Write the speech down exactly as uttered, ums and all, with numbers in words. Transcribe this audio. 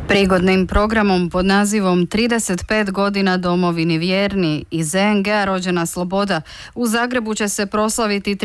Prigodnim programom pod nazivom trideset pet godina domovini vjerni iz Z N G-a Rođena sloboda u Zagrebu će se proslaviti